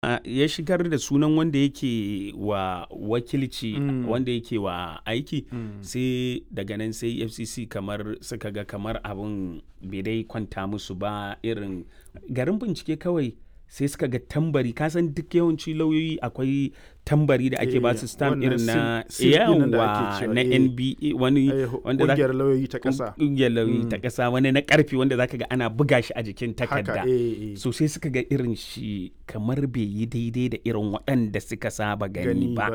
ya shigar da sunan wanda yake wa wakilci wanda yake wa aiki sai daga nan sai FCC kamar suka ga kamar abin bai dai kwanta musu ba, irin garin bincike kawai sai suka ga tambari, kasan duk yawanci lauyoyi akwai tambari da ake ba su stamp irin na yawa na NBA wani wanda ƙungiyar lauyoyi ta ƙasa, ƙungiyar lauyoyi ta ƙasa, wani na ƙarfi wanda zaka ga ana buga shi a jikin takarda. So sai suka ga irin shi kamar bai yi daidai da irin waɗanda suka saba gani ba.